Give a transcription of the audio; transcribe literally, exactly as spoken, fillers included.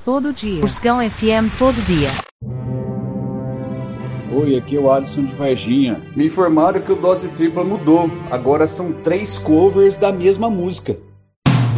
todo dia. Porcegão F M todo dia. Oi, aqui é o Alisson de Varginha. Me informaram que o Dose Tripla mudou. Agora são três covers da mesma música.